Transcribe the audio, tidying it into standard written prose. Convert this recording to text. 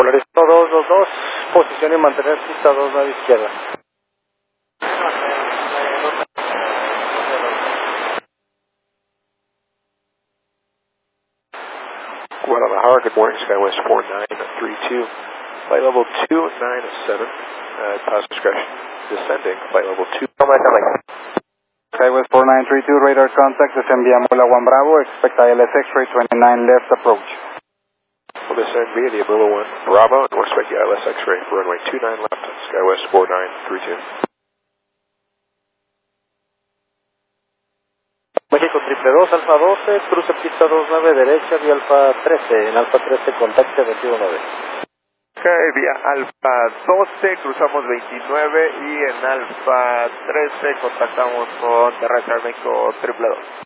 Polaris 222, posición y mantener pista 29 izquierda. Guadalajara, good morning, SkyWest 4932, flight level 297, pass discretion, descending, flight level 2. SkyWest 4932, radar contact, descend via Mola 1 Bravo, expect ILS X-ray 29 left approach. We'll descend via the Mola 1 Bravo, and we'll expect the ILS X-ray for runway 29 left, SkyWest 4932. México 222, Alfa 12, cruce pista 29 derecha, vía Alfa 13, en Alfa 13 contacte 219. Ok, vía Alfa 12, cruzamos 29 y en Alfa 13 contactamos con Terrestre México 222.